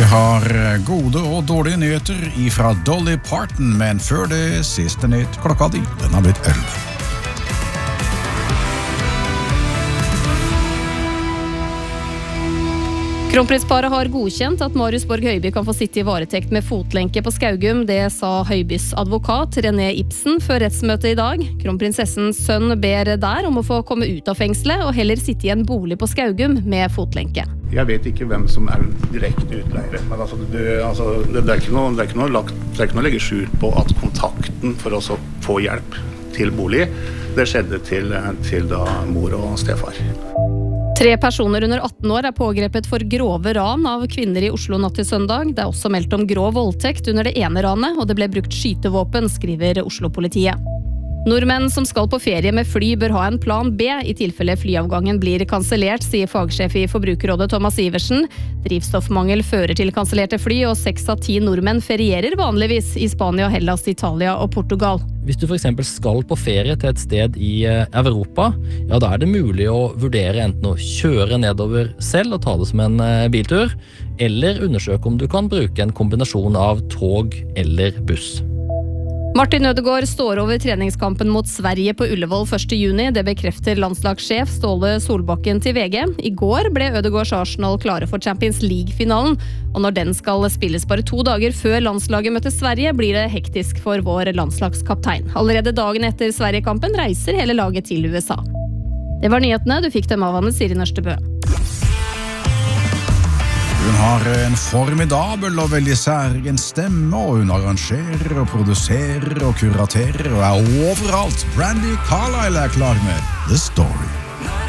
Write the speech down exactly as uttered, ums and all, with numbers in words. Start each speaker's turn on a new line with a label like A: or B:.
A: Vi har gode og dårlige nyheter ifra Dolly Parton, men før det siste nytt klokka di. Den har blitt elleve.
B: Kronprinsparet har godkjent at Marius Borg Høiby kan få sitte i varetekt med fotlenke på Skaugum. Det sa Høibys advokat René Ibsen før rettsmøtet i dag. Kronprinsessens sønn ber der om å få komme ut av fengselet og heller sitte i en bolig på Skaugum med fotlenke.
C: Jeg vet ikke hvem som er direkte utleiere, men altså, det, altså, det, det, er ikke noe, det, er ikke noe lagt, det er ikke noe å legge skjul på at kontakten for å få hjelp til bolig, det skjedde til, til da mor og stefar.
B: Tre personer under atten år er pågrepet for grove ran av kvinner i Oslo natt til søndag. Det er også meldt om grov voldtekt under det ene ranet, og det ble brukt skytevåpen, skriver Oslo-politiet. Nordmenn som skal på ferie med fly bør ha en plan B i tilfelle flyavgangen blir kansellert, sier fagsjef i Forbrukerrådet Thomas Iversen. Drivstoffmangel fører til kansellerte fly, og seks av ti nordmenn ferierer vanligvis i Spania, Hellas, Italia og Portugal.
D: Hvis du for eksempel skal på ferie til et sted i Europa, ja, da er det mulig å vurdere enten å kjøre nedover selv og ta det som en biltur, eller undersøke om du kan bruke en kombinasjon av tog eller buss.
B: Martin Ødegaard står over treningskampen mot Sverige på Ullevål første juni. Det bekrefter landslagssjef Ståle Solbakken til V G. I går ble Ødegaards Arsenal klare for Champions League-finalen, og når den skal spilles bare to dager før landslaget møter Sverige, blir det hektisk for vår landslagskaptein. Allerede dagen etter Sverige-kampen reiser hele laget til U S A. Det var nyhetene, du fikk dem av Anne Siri Nørstebø.
A: Hun har en formidabel og veldig særegen stemme, og hun arrangerer og produserer og kuraterer og er overalt. Brandi Carlile er klar med The Story.